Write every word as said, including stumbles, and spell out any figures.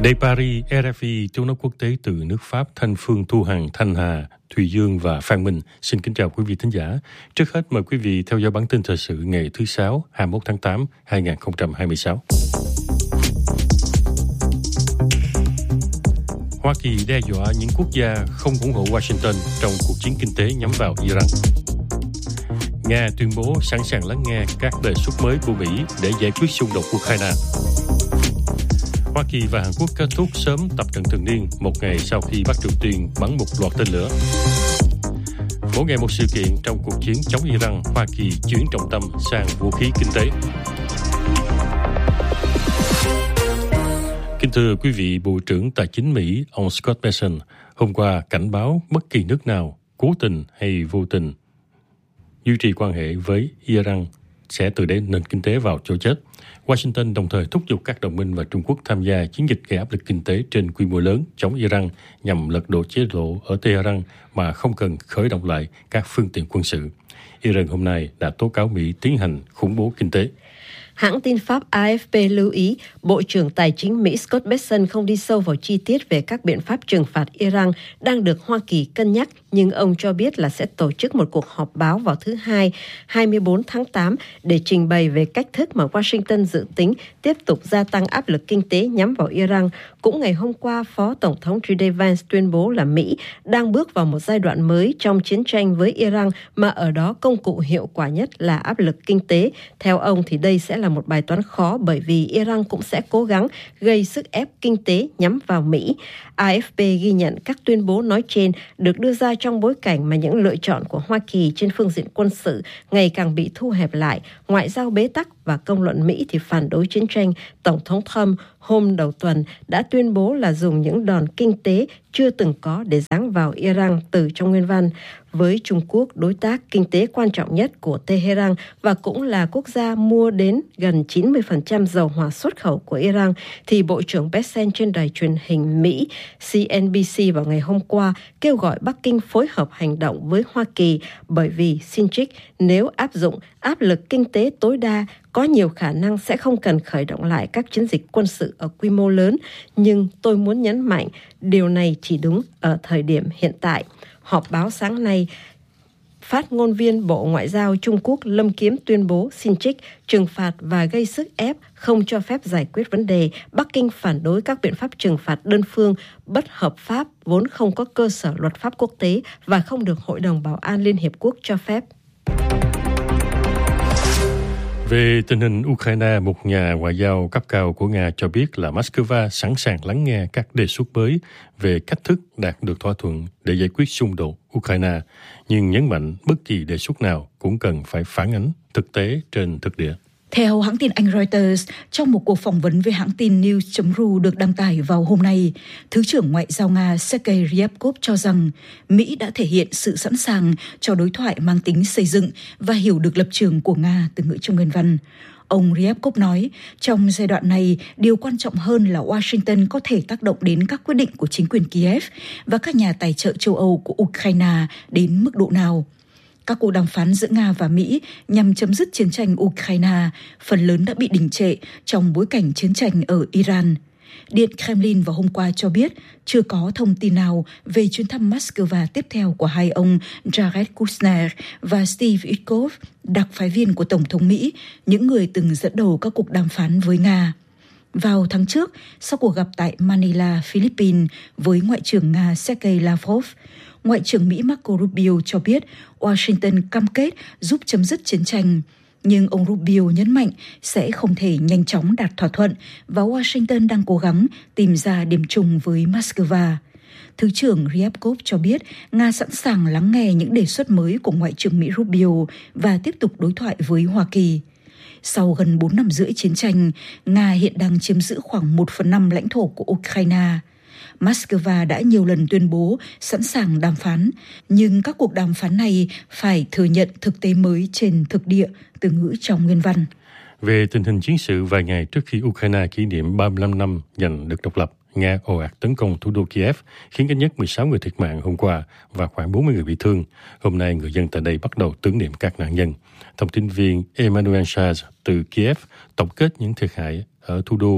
Đây Paris, rờ ép i, tiếng nói quốc tế từ nước Pháp, Thanh Phương, Thu Hằng, Thanh Hà, Thùy Dương và Phan Minh. Xin kính chào quý vị thính giả. Trước hết mời quý vị theo dõi bản tin thời sự ngày thứ Sáu, hai mươi mốt tháng tám, hai nghìn không trăm hai mươi sáu. Hoa Kỳ đe dọa những quốc gia không ủng hộ Washington trong cuộc chiến kinh tế nhắm vào Iran. Nga tuyên bố sẵn sàng lắng nghe các đề xuất mới của Mỹ để giải quyết xung đột Ukraine. Hoa Kỳ và Hàn Quốc kết thúc sớm tập trận thường niên một ngày sau khi Bắc Triều Tiên bắn một loạt tên lửa. Mỗi ngày một sự kiện trong cuộc chiến chống Iran, Hoa Kỳ chuyển trọng tâm sang vũ khí kinh tế. Kính thưa quý vị, Bộ trưởng Tài chính Mỹ, ông Scott Bessent, hôm qua cảnh báo bất kỳ nước nào cố tình hay vô tình duy trì quan hệ với Iran sẽ tự đẩy nền kinh tế vào chỗ chết. Washington đồng thời thúc giục các đồng minh và Trung Quốc tham gia chiến dịch gây áp lực kinh tế trên quy mô lớn chống Iran nhằm lật đổ chế độ ở Tehran mà không cần khởi động lại các phương tiện quân sự. Iran hôm nay đã tố cáo Mỹ tiến hành khủng bố kinh tế. Hãng tin Pháp a ép pê lưu ý, Bộ trưởng Tài chính Mỹ Scott Bessent không đi sâu vào chi tiết về các biện pháp trừng phạt Iran đang được Hoa Kỳ cân nhắc, nhưng ông cho biết là sẽ tổ chức một cuộc họp báo vào thứ Hai, hai mươi bốn tháng tám để trình bày về cách thức mà Washington dự tính tiếp tục gia tăng áp lực kinh tế nhắm vào Iran. Cũng ngày hôm qua, Phó Tổng thống gi đi Vance tuyên bố là Mỹ đang bước vào một giai đoạn mới trong chiến tranh với Iran mà ở đó công cụ hiệu quả nhất là áp lực kinh tế. Theo ông thì đây sẽ là là một bài toán khó bởi vì Iran cũng sẽ cố gắng gây sức ép kinh tế nhắm vào Mỹ. a ép pê ghi nhận các tuyên bố nói trên được đưa ra trong bối cảnh mà những lựa chọn của Hoa Kỳ trên phương diện quân sự ngày càng bị thu hẹp lại, ngoại giao bế tắc và công luận Mỹ thì phản đối chiến tranh. Tổng thống Trump hôm đầu tuần đã tuyên bố là dùng những đòn kinh tế chưa từng có để giáng vào Iran từ trong nguyên văn. Với Trung Quốc, đối tác kinh tế quan trọng nhất của Tehran và cũng là quốc gia mua đến gần chín mươi phần trăm dầu hỏa xuất khẩu của Iran, thì Bộ trưởng Bessent trên đài truyền hình Mỹ xê en bê xê vào ngày hôm qua kêu gọi Bắc Kinh phối hợp hành động với Hoa Kỳ bởi vì, xin trích, nếu áp dụng áp lực kinh tế tối đa, có nhiều khả năng sẽ không cần khởi động lại các chiến dịch quân sự ở quy mô lớn. Nhưng tôi muốn nhấn mạnh, điều này chỉ đúng ở thời điểm hiện tại. Họp báo sáng nay, phát ngôn viên Bộ Ngoại giao Trung Quốc Lâm Kiếm tuyên bố xin trích, trừng phạt và gây sức ép không cho phép giải quyết vấn đề. Bắc Kinh phản đối các biện pháp trừng phạt đơn phương, bất hợp pháp, vốn không có cơ sở luật pháp quốc tế và không được Hội đồng Bảo an Liên Hiệp Quốc cho phép. Về tình hình Ukraine, một nhà ngoại giao cấp cao của Nga cho biết là Moscow sẵn sàng lắng nghe các đề xuất mới về cách thức đạt được thỏa thuận để giải quyết xung đột Ukraine, nhưng nhấn mạnh bất kỳ đề xuất nào cũng cần phải phản ánh thực tế trên thực địa. Theo hãng tin Anh Reuters, trong một cuộc phỏng vấn với hãng tin News chấm ru được đăng tải vào hôm nay, Thứ trưởng Ngoại giao Nga Sergei Ryabkov cho rằng Mỹ đã thể hiện sự sẵn sàng cho đối thoại mang tính xây dựng và hiểu được lập trường của Nga từ ngữ trong nguyên văn. Ông Ryabkov nói, trong giai đoạn này, điều quan trọng hơn là Washington có thể tác động đến các quyết định của chính quyền Kiev và các nhà tài trợ châu Âu của Ukraine đến mức độ nào. Các cuộc đàm phán giữa Nga và Mỹ nhằm chấm dứt chiến tranh Ukraine phần lớn đã bị đình trệ trong bối cảnh chiến tranh ở Iran. Điện Kremlin vào hôm qua cho biết chưa có thông tin nào về chuyến thăm Moscow tiếp theo của hai ông Jared Kushner và Steve Witkoff, đặc phái viên của Tổng thống Mỹ, những người từng dẫn đầu các cuộc đàm phán với Nga. Vào tháng trước, sau cuộc gặp tại Manila, Philippines với Ngoại trưởng Nga Sergei Lavrov, Ngoại trưởng Mỹ Marco Rubio cho biết Washington cam kết giúp chấm dứt chiến tranh. Nhưng ông Rubio nhấn mạnh sẽ không thể nhanh chóng đạt thỏa thuận và Washington đang cố gắng tìm ra điểm chung với Moscow. Thứ trưởng Ryabkov cho biết Nga sẵn sàng lắng nghe những đề xuất mới của Ngoại trưởng Mỹ Rubio và tiếp tục đối thoại với Hoa Kỳ. Sau gần bốn năm rưỡi chiến tranh, Nga hiện đang chiếm giữ khoảng một phần năm lãnh thổ của Ukraine. Moscow đã nhiều lần tuyên bố sẵn sàng đàm phán, nhưng các cuộc đàm phán này phải thừa nhận thực tế mới trên thực địa, từ ngữ trong nguyên văn. Về tình hình chiến sự vài ngày trước khi Ukraine kỷ niệm ba mươi lăm năm giành được độc lập, Nga ồ ạt tấn công thủ đô Kiev, khiến ít nhất mười sáu người thiệt mạng hôm qua và khoảng bốn mươi người bị thương. Hôm nay, người dân tại đây bắt đầu tưởng niệm các nạn nhân. Thông tin viên Emmanuel Charles từ Kiev tổng kết những thiệt hại ở thủ đô